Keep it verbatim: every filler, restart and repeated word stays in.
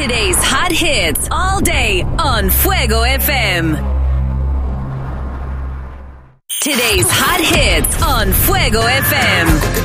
Today's hot hits all day on Fuego F M. Today's hot hits on Fuego F M.